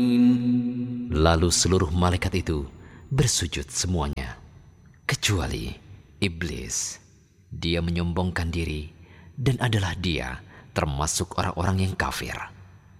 Lalu seluruh malaikat itu bersujud semuanya, kecuali iblis. Dia menyombongkan diri dan adalah dia termasuk orang-orang yang kafir.